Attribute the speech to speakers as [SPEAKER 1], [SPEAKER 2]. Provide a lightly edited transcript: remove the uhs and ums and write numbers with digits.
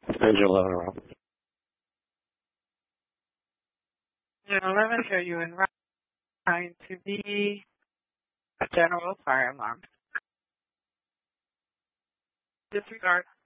[SPEAKER 1] Engine 11 around.
[SPEAKER 2] Engine 11, show you en route, trying to be a general fire alarm. Disregard.